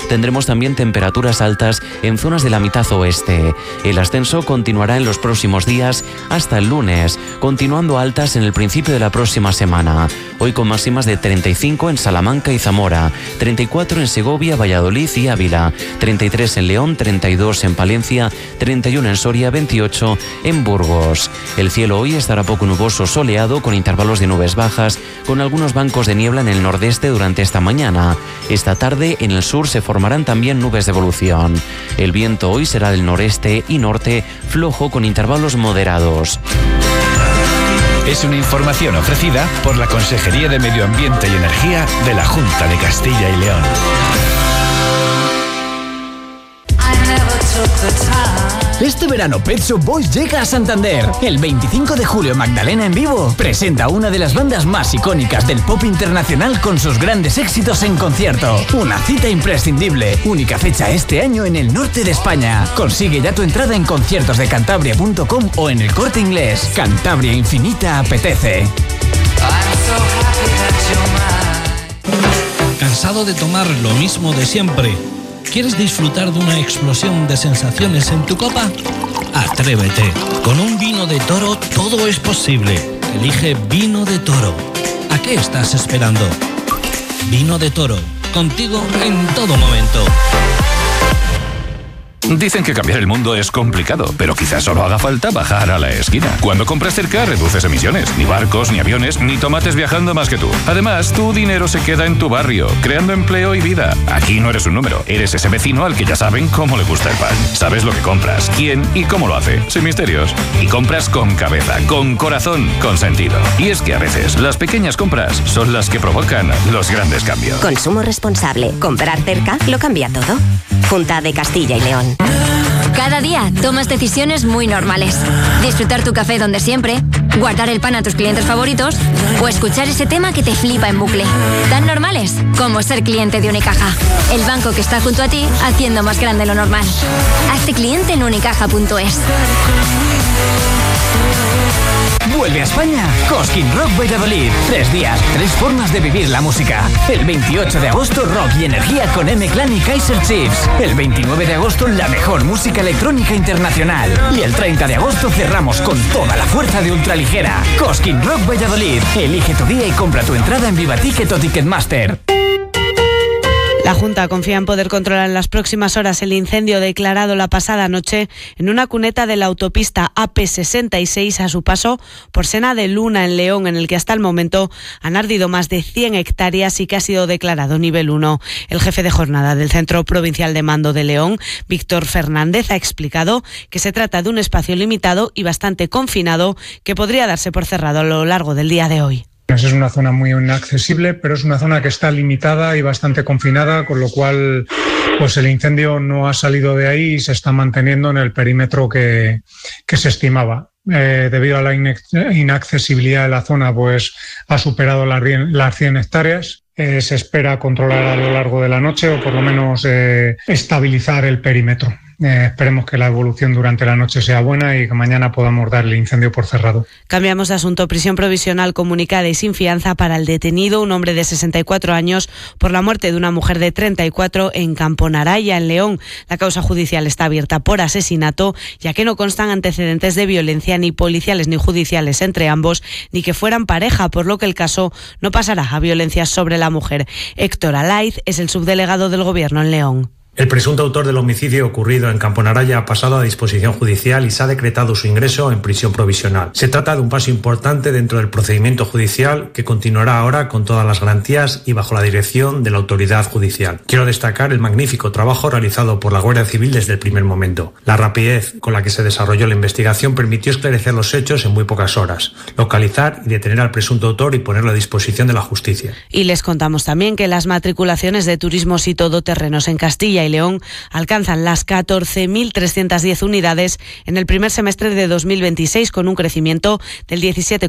tendremos también temperaturas altas en zonas de la mitad oeste. El ascenso continuará en los próximos días hasta el lunes, continuando altas en el principio de la próxima semana. Hoy con máximas de 35 en Salamanca y Zamora, 34 en Segovia, Valladolid y Ávila, 33 en León, 32 en Palencia, 31 en Soria, 28 en Burgos. El cielo hoy estará poco nuboso, soleado, con intervalos de nubes bajas, con algunos bancos de niebla en el nordeste durante esta mañana. Esta tarde en el sur se formarán también nubes de evolución. El viento hoy será del noreste y norte, flojo con intervalos moderados. Es una información ofrecida por la Consejería de Medio Ambiente y Energía de la Junta de Castilla y León. Este verano Pet Shop Boys llega a Santander. El 25 de julio Magdalena en vivo presenta a una de las bandas más icónicas del pop internacional con sus grandes éxitos en concierto. Una cita imprescindible. Única fecha este año en el norte de España. Consigue ya tu entrada en conciertosdecantabria.com o en El Corte Inglés. Cantabria Infinita apetece. ¿Cansado de tomar lo mismo de siempre? ¿Quieres disfrutar de una explosión de sensaciones en tu copa? Atrévete. Con un vino de Toro todo es posible. Elige Vino de Toro. ¿A qué estás esperando? Vino de Toro. Contigo en todo momento. Dicen que cambiar el mundo es complicado, pero quizás solo haga falta bajar a la esquina. Cuando compras cerca, reduces emisiones. Ni barcos, ni aviones, ni tomates viajando más que tú. Además, tu dinero se queda en tu barrio, creando empleo y vida. Aquí no eres un número, eres ese vecino al que ya saben cómo le gusta el pan. Sabes lo que compras, quién y cómo lo hace, sin misterios. Y compras con cabeza, con corazón, con sentido. Y es que a veces las pequeñas compras son las que provocan los grandes cambios. Consumo responsable. Comprar cerca lo cambia todo. Junta de Castilla y León. Cada día tomas decisiones muy normales. Disfrutar tu café donde siempre, guardar el pan a tus clientes favoritos o escuchar ese tema que te flipa en bucle. Tan normales como ser cliente de Unicaja. El banco que está junto a ti haciendo más grande lo normal. Hazte cliente en unicaja.es. Vuelve a España Cosquín Rock Valladolid. 3 días, 3 formas de vivir la música. El 28 de agosto rock y energía con M-Clan y Kaiser Chiefs. El 29 de agosto la mejor música electrónica internacional. Y el 30 de agosto cerramos con toda la fuerza de ultraligera. Cosquín Rock Valladolid. Elige tu día y compra tu entrada en Vivaticket o Ticketmaster. La Junta confía en poder controlar en las próximas horas el incendio declarado la pasada noche en una cuneta de la autopista AP66 a su paso por Sena de Luna en León, en el que hasta el momento han ardido más de 100 hectáreas y que ha sido declarado nivel 1. El jefe de jornada del Centro Provincial de Mando de León, Víctor Fernández, ha explicado que se trata de un espacio limitado y bastante confinado que podría darse por cerrado a lo largo del día de hoy. Es una zona muy inaccesible, pero es una zona que está limitada y bastante confinada, con lo cual pues el incendio no ha salido de ahí y se está manteniendo en el perímetro que se estimaba. Debido a la inaccesibilidad de la zona, pues ha superado las 100 hectáreas. Se espera controlar a lo largo de la noche o por lo menos estabilizar el perímetro. Esperemos que la evolución durante la noche sea buena y que mañana podamos dar el incendio por cerrado. Cambiamos de asunto. Prisión provisional comunicada y sin fianza para el detenido, un hombre de 64 años, por la muerte de una mujer de 34 en Camponaraya, en León. La causa judicial está abierta por asesinato, ya que no constan antecedentes de violencia ni policiales ni judiciales entre ambos, ni que fueran pareja, por lo que el caso no pasará a violencia sobre la mujer. Héctor Alaiz es el subdelegado del Gobierno en León. El presunto autor del homicidio ocurrido en Camponaraya ha pasado a disposición judicial y se ha decretado su ingreso en prisión provisional. Se trata de un paso importante dentro del procedimiento judicial que continuará ahora con todas las garantías y bajo la dirección de la autoridad judicial. Quiero destacar el magnífico trabajo realizado por la Guardia Civil desde el primer momento. La rapidez con la que se desarrolló la investigación permitió esclarecer los hechos en muy pocas horas, localizar y detener al presunto autor y ponerlo a disposición de la justicia. Y les contamos también que las matriculaciones de turismos y todoterrenos en Castilla y León alcanzan las 14.310 unidades en el primer semestre de 2026, con un crecimiento del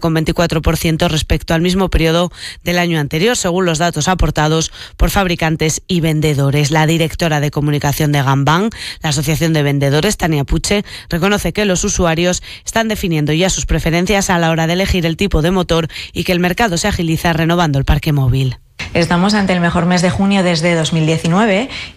17,24% respecto al mismo periodo del año anterior, según los datos aportados por fabricantes y vendedores. La directora de comunicación de Gambán, la Asociación de Vendedores, Tania Puche, reconoce que los usuarios están definiendo ya sus preferencias a la hora de elegir el tipo de motor y que el mercado se agiliza renovando el parque móvil. Estamos ante el mejor mes de junio desde 2019